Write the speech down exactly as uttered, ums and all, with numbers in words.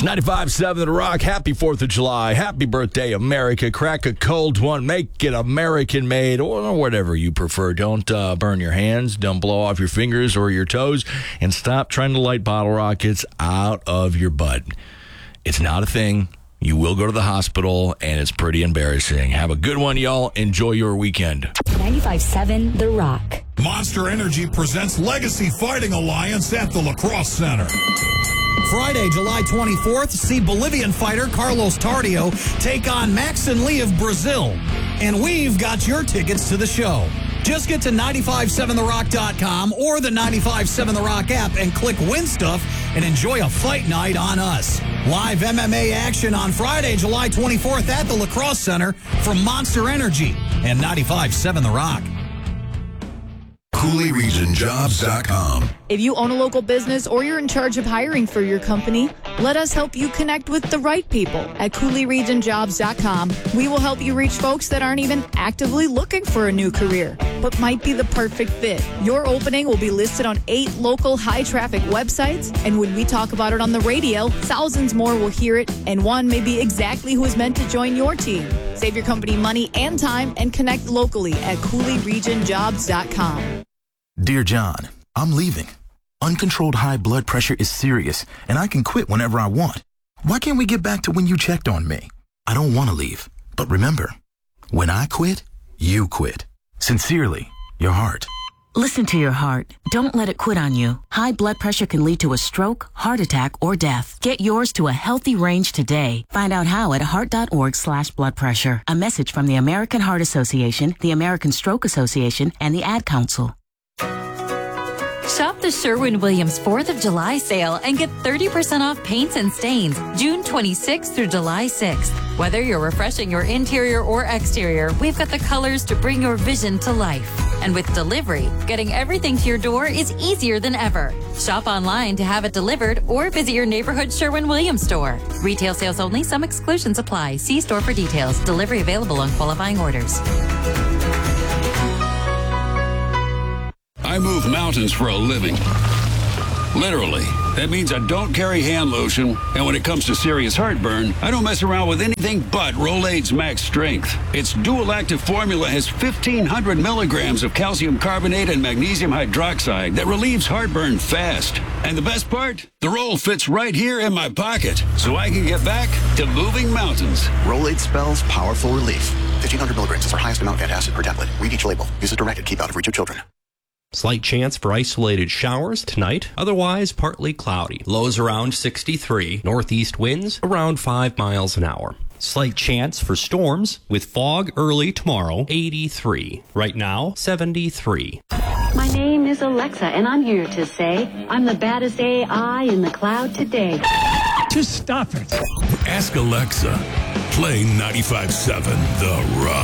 ninety-five seven The Rock. Happy fourth of July. Happy birthday, America. Crack a cold one. Make it American-made or whatever you prefer. Don't uh, burn your hands. Don't blow off your fingers or your toes. And stop trying to light bottle rockets out of your butt. It's not a thing. You will go to the hospital, and it's pretty embarrassing. Have a good one, y'all. Enjoy your weekend. ninety-five seven The Rock. Monster Energy presents Legacy Fighting Alliance at the La Crosse Center. Friday, July twenty-fourth, see Bolivian fighter Carlos Tardio take on Max and Lee of Brazil. And we've got your tickets to the show. Just get to nine five seven the rock dot com or the nine five seven The Rock app and click Win Stuff and enjoy a fight night on us. Live M M A action on Friday, July twenty-fourth at the La Crosse Center from Monster Energy and ninety-five seven The Rock. Cooley Region Jobs dot com. If you own a local business or you're in charge of hiring for your company, let us help you connect with the right people at Cooley Region Jobs dot com. We will help you reach folks that aren't even actively looking for a new career, but might be the perfect fit. Your opening will be listed on eight local high-traffic websites, and when we talk about it on the radio, thousands more will hear it, and one may be exactly who is meant to join your team. Save your company money and time and connect locally at Cooley Region Jobs dot com. Dear John, I'm leaving. Uncontrolled high blood pressure is serious, and I can quit whenever I want. Why can't we get back to when you checked on me? I don't want to leave, but remember, when I quit, you quit. Sincerely, your heart. Listen to your heart. Don't let it quit on you. High blood pressure can lead to a stroke, heart attack, or death. Get yours to a healthy range today. Find out how at heart.org slash blood pressure. A message from the American Heart Association, the American Stroke Association, and the Ad Council. Shop the Sherwin-Williams fourth of July sale and get thirty percent off paints and stains June twenty-sixth through July sixth. Whether you're refreshing your interior or exterior, we've got the colors to bring your vision to life. And with delivery, getting everything to your door is easier than ever. Shop online to have it delivered or visit your neighborhood Sherwin-Williams store. Retail sales only. Some exclusions apply. See store for details. Delivery available on qualifying orders. I move mountains for a living. Literally. That means I don't carry hand lotion, and when it comes to serious heartburn, I don't mess around with anything but Rolaids Max Strength. Its dual-active formula has fifteen hundred milligrams of calcium carbonate and magnesium hydroxide that relieves heartburn fast. And the best part? The roll fits right here in my pocket, so I can get back to moving mountains. Rolaids spells powerful relief. fifteen hundred milligrams is our highest amount of antacid per tablet. Read each label. Use as directed. Keep out of reach of children. Slight chance for isolated showers tonight, otherwise partly cloudy. Lows around sixty-three, northeast winds around five miles an hour. Slight chance for storms with fog early tomorrow, eighty-three. Right now, seventy-three. My name is Alexa, and I'm here to say I'm the baddest A I in the cloud today. Just stop it. Ask Alexa. Play ninety-five seven The Rock.